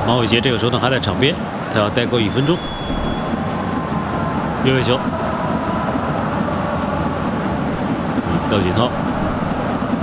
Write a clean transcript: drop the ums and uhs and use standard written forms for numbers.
马伟杰这个时候呢还在场边，他要待够1分钟。越位球，廖锦涛。